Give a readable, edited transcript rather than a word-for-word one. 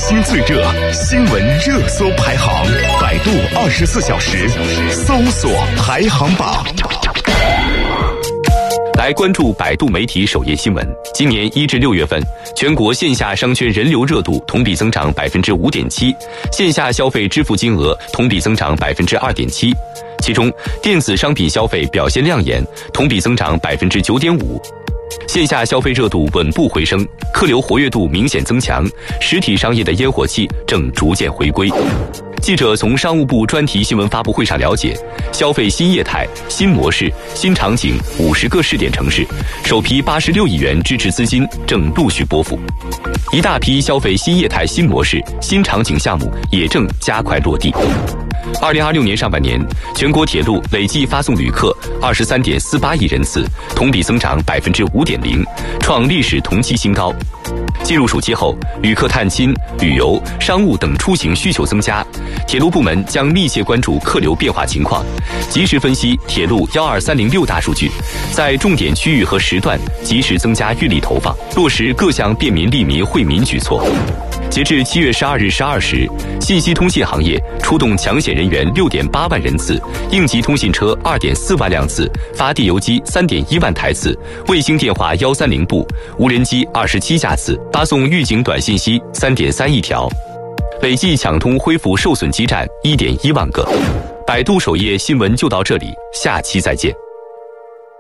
新最热新闻热搜排行，百度24小时搜索排行榜。 来关注百度媒体首页新闻。今年1至6月份，全国线下商圈人流热度同比增长 5.7%， 线下消费支付金额同比增长 2.7%， 其中电子商品消费表现亮眼，同比增长 9.5%。线下消费热度稳步回升，客流活跃度明显增强，实体商业的烟火气正逐渐回归。记者从商务部专题新闻发布会上了解，消费新业态、新模式、新场景50个试点城市，首批86亿元支持资金正陆续拨付，一大批消费新业态、新模式、新场景项目也正加快落地。2026年上半年，全国铁路累计发送旅客23.48亿人次，同比增长 5.0%， 创历史同期新高。进入暑期后，旅客探亲、旅游、商务等出行需求增加，铁路部门将密切关注客流变化情况，及时分析铁路12306大数据，在重点区域和时段及时增加预力投放，落实各项便民利民惠民举措。截至7月12日12时，信息通信行业出动抢险人员6.8万人次，应急通信车2.4万辆次，发地邮机3.1万台次，卫星电话130部，无人机27架次，发送预警短信息3.3亿条，累计抢通恢复受损基站1.1万个。百度首页新闻就到这里，下期再见。